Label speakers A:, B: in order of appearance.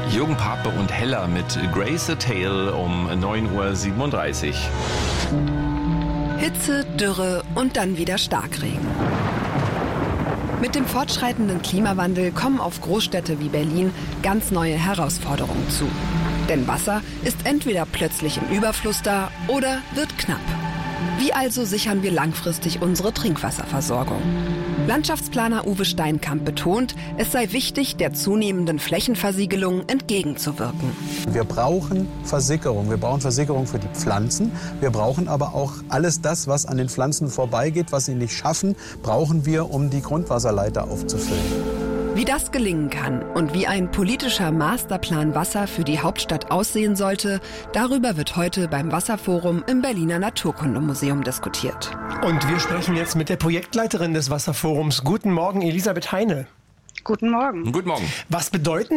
A: Jürgen Pape und Hella mit Grace a Tale um 9:37 Uhr.
B: Hitze, Dürre und dann wieder Starkregen. Mit dem fortschreitenden Klimawandel kommen auf Großstädte wie Berlin ganz neue Herausforderungen zu. Denn Wasser ist entweder plötzlich im Überfluss da oder wird knapp. Wie also sichern wir langfristig unsere Trinkwasserversorgung? Landschaftsplaner Uwe Steinkamp betont, es sei wichtig, der zunehmenden Flächenversiegelung entgegenzuwirken.
C: Wir brauchen Versickerung. Wir brauchen Versickerung für die Pflanzen. Wir brauchen aber auch alles das, was an den Pflanzen vorbeigeht, was sie nicht schaffen, brauchen wir, um die Grundwasserleiter aufzufüllen.
B: Wie das gelingen kann und wie ein politischer Masterplan Wasser für die Hauptstadt aussehen sollte, darüber wird heute beim Wasserforum im Berliner Naturkundemuseum diskutiert.
D: Und wir sprechen jetzt mit der Projektleiterin des Wasserforums. Guten Morgen, Elisabeth Heine.
E: Guten Morgen.
A: Guten Morgen.
D: Was bedeuten